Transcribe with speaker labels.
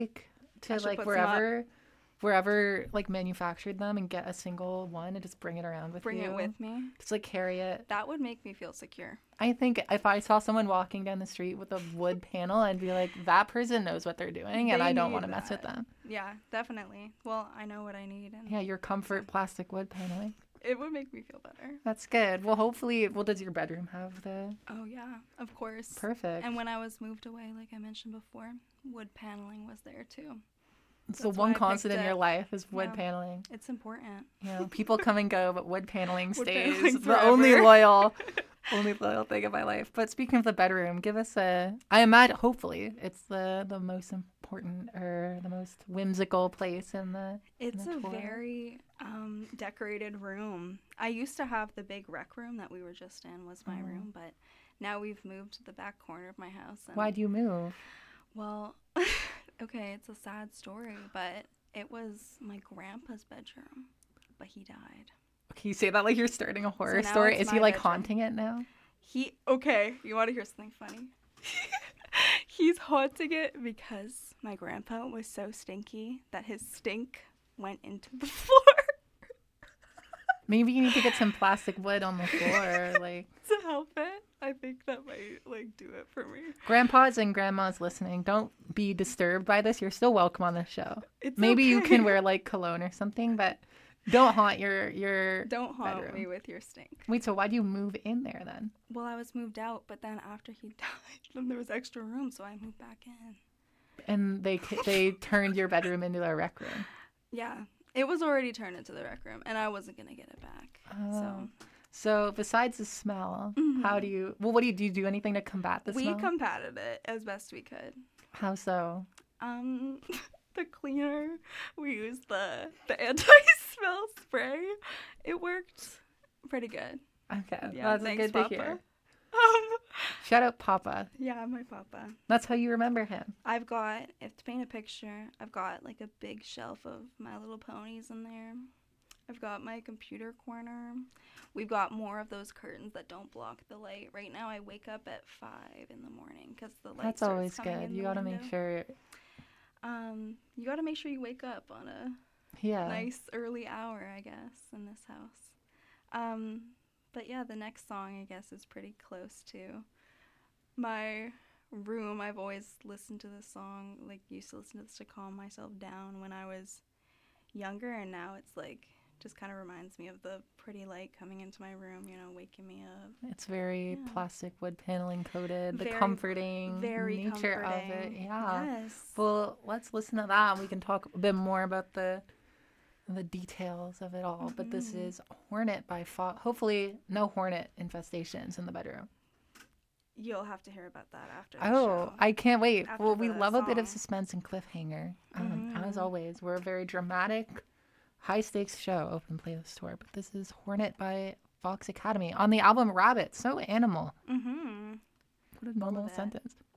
Speaker 1: to
Speaker 2: I should
Speaker 1: like
Speaker 2: put some up.
Speaker 1: wherever like manufactured them and get a single one and just bring it around with
Speaker 2: Bring it
Speaker 1: you.
Speaker 2: with me.
Speaker 1: Just like carry it.
Speaker 2: That would make me feel secure.
Speaker 1: I think if I saw someone walking down the street with a wood panel, I'd be like, that person knows what they're doing and
Speaker 2: They
Speaker 1: I don't want
Speaker 2: need
Speaker 1: to mess with
Speaker 2: that.
Speaker 1: them.
Speaker 2: Yeah, definitely. Well, I know what I need, and
Speaker 1: Yeah, your comfort plastic wood paneling.
Speaker 2: it would make me feel better.
Speaker 1: That's good. Well, hopefully, does your bedroom have the
Speaker 2: Oh yeah, of course.
Speaker 1: perfect?
Speaker 2: And when I was moved away, like I mentioned before, wood paneling was there too.
Speaker 1: It's the
Speaker 2: That's
Speaker 1: one
Speaker 2: why I
Speaker 1: constant
Speaker 2: picked
Speaker 1: in your
Speaker 2: it.
Speaker 1: life is wood
Speaker 2: Yeah.
Speaker 1: paneling.
Speaker 2: It's important.
Speaker 1: You know, people come and go, but wood paneling
Speaker 2: Wood
Speaker 1: stays.
Speaker 2: paneling
Speaker 1: The only
Speaker 2: forever.
Speaker 1: loyal thing in my life. But speaking of the bedroom, give us a. I imagine, hopefully, it's the most important or the most whimsical place in the.
Speaker 2: It's
Speaker 1: the
Speaker 2: a
Speaker 1: tour.
Speaker 2: very decorated room. I used to have the big rec room that we were just in was my room, but now we've moved to the back corner of my house. And,
Speaker 1: Why'd you move?
Speaker 2: well, okay, it's a sad story, but it was my grandpa's bedroom, but he died.
Speaker 1: Can you say that like you're starting a horror
Speaker 2: now
Speaker 1: story?
Speaker 2: it's
Speaker 1: Is he
Speaker 2: my
Speaker 1: like
Speaker 2: bedroom.
Speaker 1: haunting it now?
Speaker 2: Okay, you want to hear something funny? He's haunting it because my grandpa was so stinky that his stink went into the floor.
Speaker 1: Maybe you need to get some plastic wood on the floor. Like
Speaker 2: To help it. I think that might like do it for me.
Speaker 1: grandpas and grandmas listening, don't be disturbed by this. You're still welcome on the show.
Speaker 2: It's
Speaker 1: Maybe you
Speaker 2: okay.
Speaker 1: can wear like cologne or something, but don't haunt your
Speaker 2: Don't haunt
Speaker 1: bedroom.
Speaker 2: me with your stink.
Speaker 1: Wait, so why'd you move in there then?
Speaker 2: Well, I was moved out, but then after he died, then there was extra room, so I moved back in.
Speaker 1: And they turned your bedroom into a rec room.
Speaker 2: Yeah, it was already turned into the rec room, and I wasn't gonna get it back.
Speaker 1: Oh. So besides the smell, how do you? Well, what do you do anything to combat the
Speaker 2: we
Speaker 1: smell?
Speaker 2: combated it as best we could.
Speaker 1: How so?
Speaker 2: The cleaner. We used the anti-smell spray. It worked pretty good.
Speaker 1: Okay,
Speaker 2: Yeah,
Speaker 1: that's
Speaker 2: thanks,
Speaker 1: good
Speaker 2: Papa.
Speaker 1: to hear. Shout out Papa.
Speaker 2: Yeah, my papa.
Speaker 1: That's how you remember him.
Speaker 2: I've got, if to paint a picture, I've got like a big shelf of My Little Ponies in there. I've got my computer corner. We've got more of those curtains that don't block the light. Right now, I wake up at 5 in the morning because the light
Speaker 1: That's
Speaker 2: starts
Speaker 1: always
Speaker 2: coming
Speaker 1: good.
Speaker 2: in
Speaker 1: You
Speaker 2: the
Speaker 1: gotta
Speaker 2: window.
Speaker 1: make sure.
Speaker 2: You gotta make sure you wake up on a
Speaker 1: Yeah.
Speaker 2: nice early hour, I guess, in this house. But yeah, the next song, I guess, is pretty close to my room. I've always listened to this song, like, used to listen to this to calm myself down when I was younger, and now it's like, just kind of reminds me of the pretty light coming into my room, you know, waking me up.
Speaker 1: It's very plastic wood paneling coated. The
Speaker 2: Very,
Speaker 1: comforting
Speaker 2: very
Speaker 1: nature of it.
Speaker 2: comforting.
Speaker 1: Yeah.
Speaker 2: Yes.
Speaker 1: Well, let's listen to that and we can talk a bit more about the details of it all. But this is Hornet by Fox. Hopefully, no hornet infestations in the bedroom.
Speaker 2: You'll have to hear about that after the
Speaker 1: Oh,
Speaker 2: show.
Speaker 1: I can't wait.
Speaker 2: After
Speaker 1: Well, we
Speaker 2: the
Speaker 1: love a bit of
Speaker 2: song.
Speaker 1: suspense and cliffhanger. As always, we're a very dramatic, high stakes show, open playlist tour. But this is Hornet by Fox Academy on the album Rabbit. So animal.
Speaker 2: Mm-hmm.
Speaker 1: What a normal
Speaker 2: of it.
Speaker 1: sentence.